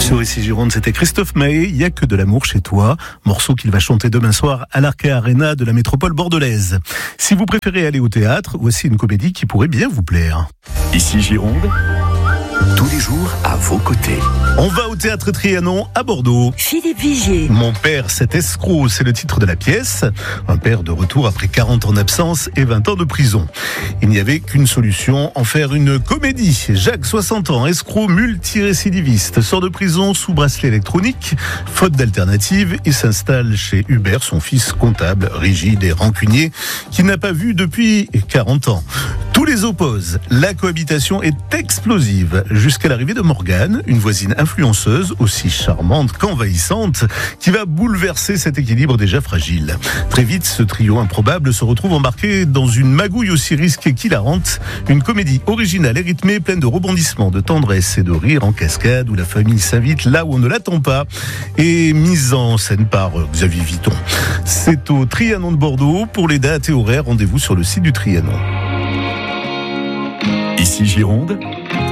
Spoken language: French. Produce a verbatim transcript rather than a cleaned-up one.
Sur Ici Gironde, c'était Christophe Mahé, Il y a que de l'amour chez toi, morceau qu'il va chanter demain soir à l'Arkea Arena de la métropole bordelaise. Si vous préférez aller au théâtre, voici une comédie qui pourrait bien vous plaire. Ici Gironde, tous les jours à vos côtés. On va au théâtre Trianon à Bordeaux. Philippe Vigier. Mon père, c'est escroc, c'est le titre de la pièce. Un père de retour après quarante ans d'absence et vingt ans de prison. Il n'y avait qu'une solution, en faire une comédie. Jacques, soixante ans, escroc multirécidiviste, sort de prison sous bracelet électronique. Faute d'alternative, il s'installe chez Hubert, son fils comptable, rigide et rancunier, qu'il n'a pas vu depuis quarante ans. Tous les opposent. La cohabitation est explosive, jusqu'à l'arrivée de Morgane, une voisine influenceuse, aussi charmante qu'envahissante, qui va bouleverser cet équilibre déjà fragile. Très vite, ce trio improbable se retrouve embarqué dans une magouille aussi risquée qu'hilarante, une comédie originale et rythmée, pleine de rebondissements, de tendresse et de rire en cascade, où la famille s'invite là où on ne l'attend pas, et mise en scène par Xavier Vuitton. C'est au Trianon de Bordeaux. Pour les dates et horaires, rendez-vous sur le site du Trianon. Ici Gironde,